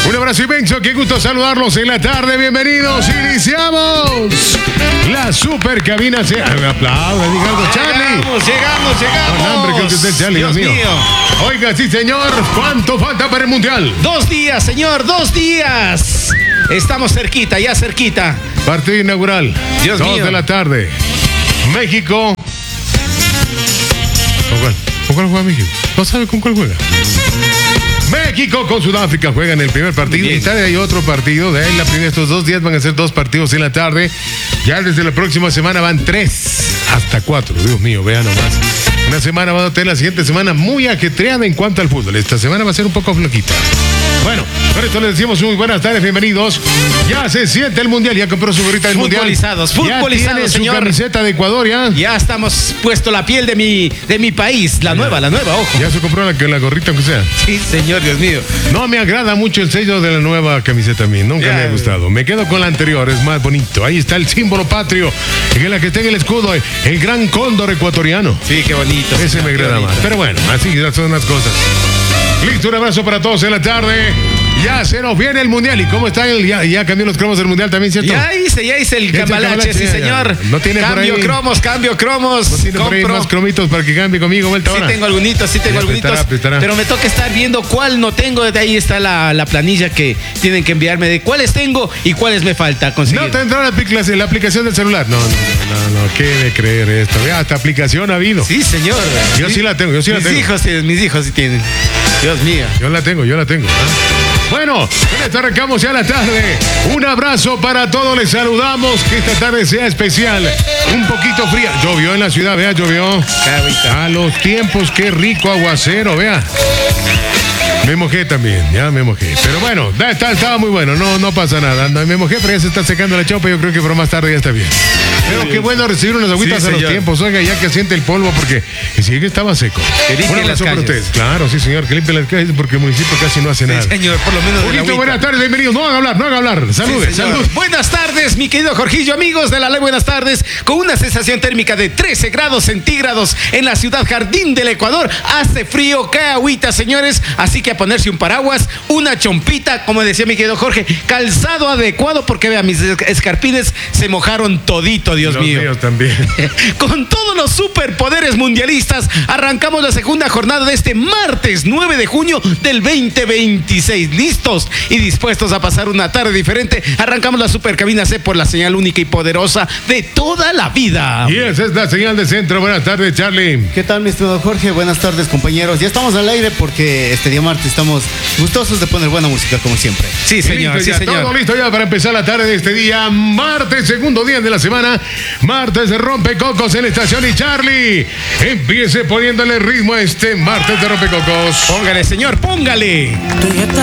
Un abrazo inmenso, qué gusto saludarlos en la tarde. Bienvenidos, iniciamos la super cabina. Aplauda, diga algo, Charlie. Llegamos. Con hambre, creo que usted, Charlie, Dios mío. Oiga, sí, señor, ¿cuánto falta para el Mundial? 2 días, señor, 2 días. Estamos cerquita, ya cerquita. Partido inaugural, Dios mío. 2 de la tarde. México. ¿Con cuál juega México? ¿No sabe con cuál juega? México con Sudáfrica juegan el primer partido. Bien. Y tarde hay otro partido. De ahí estos 2 días van a ser 2 partidos en la tarde. Ya desde la próxima semana van 3 hasta 4. Dios mío, vean nomás. Una semana va a tener la siguiente semana muy ajetreada en cuanto al fútbol. Esta semana va a ser un poco floquita. Bueno, por esto les decimos muy buenas tardes, bienvenidos. Ya se siente el Mundial, ya compró su gorrita del Mundial. Futbolizados, ya tiene señor. Su camiseta de Ecuador, ya. Ya estamos puesto la piel de mi país, la nueva, ojo. Ya se compró la gorrita, aunque sea. Sí, señor, Dios mío. No me agrada mucho el sello de la nueva camiseta a mí, nunca Ya. me ha gustado. Me quedo con la anterior, es más bonito. Ahí está el símbolo patrio, en la que está en el escudo, el gran cóndor ecuatoriano. Sí, qué bonito. Ese me agrada más. Pero bueno, así son las cosas. Listo, un abrazo para todos en la tarde. Ya se nos viene el Mundial. ¿Y cómo está ya cambió los cromos del Mundial también, cierto? Ya hice el cambalache, sí, señor. No tiene por ahí. Cambio cromos. ¿No tiene por ahí más cromitos para que cambie conmigo vuelta ahora? Sí tengo algunitos. Prestará. Pero me toca estar viendo cuál no tengo. De ahí está la planilla que tienen que enviarme de cuáles tengo y cuáles me falta conseguir. No tendrá la aplicación del celular. No. ¿Qué de creer esto? Ya, hasta aplicación ha habido. Sí, señor. Yo sí la tengo. Mis hijos sí tienen. Dios mío. Yo la tengo. Bueno, con esto arrancamos ya la tarde. Un abrazo para todos, les saludamos. Que esta tarde sea especial. Un poquito fría. Llovió en la ciudad, vea, llovió. A los tiempos, qué rico aguacero, vea. Me mojé también, ya me mojé. Pero bueno, estaba muy bueno, no pasa nada. Me mojé, pero ya se está secando la chopa. Yo creo que por más tarde ya está bien. Pero qué bueno recibir unas agüitas a los tiempos. Oiga, ya que siente el polvo, porque sí que estaba seco. Que limpie las calles. Claro, sí, señor, que limpie las calles, porque el municipio casi no hace nada. Sí, señor, por lo menos de la agüita. Buenas tardes, bienvenidos. No hagan hablar. Salud. Buenas tardes, mi querido Jorgillo, amigos de la ley, buenas tardes. Con una sensación térmica de 13 grados centígrados en la ciudad Jardín del Ecuador. Hace frío, cae agüita, señores. Así que a ponerse un paraguas, una chompita, como decía mi querido Jorge, calzado adecuado, porque vea, mis escarpines se mojaron todito, Dios mío. Los míos también. Con todos los superpoderes mundialistas, arrancamos la segunda jornada de este martes 9 de junio del 2026. Listos y dispuestos a pasar una tarde diferente. Arrancamos la supercabina C por la señal única y poderosa de toda la vida. Y esa es la señal de centro. Buenas tardes, Charlie. ¿Qué tal, mi estimado Jorge? Buenas tardes, compañeros. Ya estamos al aire porque este día martes estamos gustosos de poner buena música, como siempre. Sí, señor, listo, sí, señor. Todo listo ya para empezar la tarde de este día, martes, segundo día de la semana. Martes de Rompecocos en la estación. Y Charlie, empiece poniéndole ritmo a este martes de Rompecocos. Póngale, señor, póngale.